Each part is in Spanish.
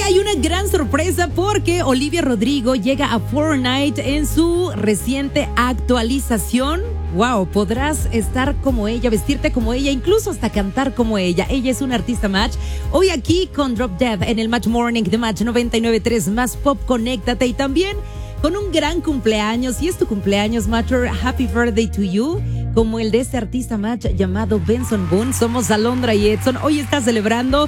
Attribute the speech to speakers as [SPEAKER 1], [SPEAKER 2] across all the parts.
[SPEAKER 1] hay una gran sorpresa porque Olivia Rodrigo llega a Fortnite en su reciente actualización. Wow, podrás estar como ella, vestirte como ella, incluso hasta cantar como ella. Ella es una artista Match. Hoy aquí con Drop Dead en el Match Morning de Match 99.3 Más Pop, conéctate y también con un gran cumpleaños. Si es tu cumpleaños, Matcher, happy birthday to you. Como el de este artista Match llamado Benson Boone. Somos Alondra y Edson. Hoy está celebrando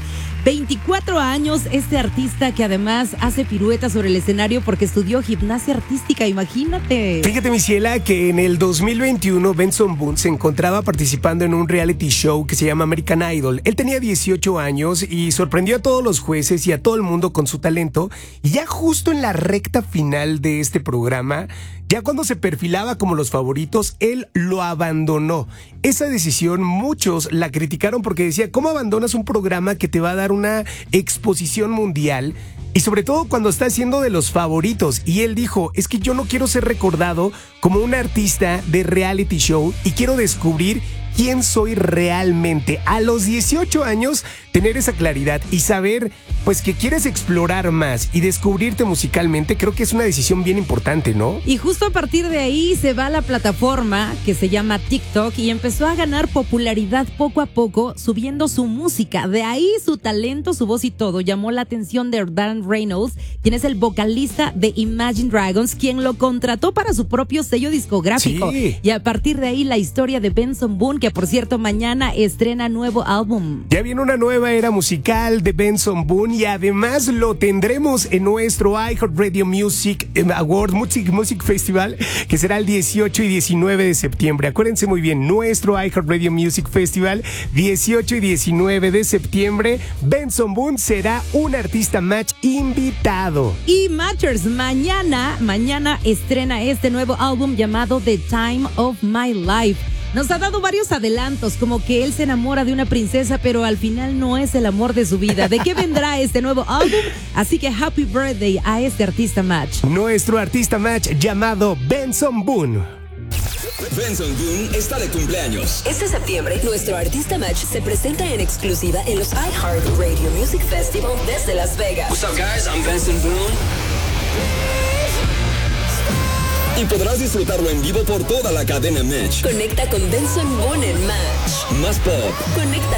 [SPEAKER 1] 24 años este artista que además hace piruetas sobre el escenario porque estudió gimnasia artística, imagínate.
[SPEAKER 2] Fíjate, mi ciela, que en el 2021 Benson Boone se encontraba participando en un reality show que se llama American Idol. Él tenía 18 años y sorprendió a todos los jueces y a todo el mundo con su talento. Y ya justo en la recta final de este programa, ya cuando se perfilaba como los favoritos, él lo abandonó. Esa decisión muchos la criticaron porque decía, ¿cómo abandonas un programa que te va a dar una exposición mundial? Y sobre todo cuando está siendo de los favoritos. Y él dijo, es que yo no quiero ser recordado como un artista de reality show y quiero descubrir quién soy realmente. A los 18 años, tener esa claridad y saber pues que quieres explorar más y descubrirte musicalmente, creo que es una decisión bien importante, ¿no?
[SPEAKER 1] Y justo a partir de ahí se va a la plataforma que se llama TikTok y empezó a ganar popularidad poco a poco subiendo su música. De ahí su talento, su voz y todo llamó la atención de Dan Reynolds, quien es el vocalista de Imagine Dragons, quien lo contrató para su propio sello discográfico.
[SPEAKER 2] Sí.
[SPEAKER 1] Y a partir de ahí la historia de Benson Boone, que por cierto mañana estrena nuevo álbum.
[SPEAKER 2] Ya viene una nueva era musical de Benson Boone y además lo tendremos en nuestro iHeartRadio Music Award Music Festival, que será el 18 y 19 de septiembre. Acuérdense muy bien, nuestro iHeartRadio Music Festival, 18 y 19 de septiembre. Benson Boone será un artista Match invitado.
[SPEAKER 1] Y Matchers, mañana estrena este nuevo álbum llamado The Time of My Life. Nos ha dado varios adelantos, como que él se enamora de una princesa, pero al final no es el amor de su vida. ¿De qué vendrá este nuevo álbum? Así que happy birthday a este artista Match.
[SPEAKER 2] Nuestro artista Match llamado Benson Boone.
[SPEAKER 3] Benson Boone está de cumpleaños.
[SPEAKER 4] Este septiembre, nuestro artista Match se presenta en exclusiva en los iHeartRadio Music Festival desde Las Vegas.
[SPEAKER 3] What's up, guys? I'm Benson Boone. Y podrás disfrutarlo en vivo por toda la cadena Match.
[SPEAKER 4] Conecta con Benson Boone en Match.
[SPEAKER 3] Más Pop.
[SPEAKER 4] Conecta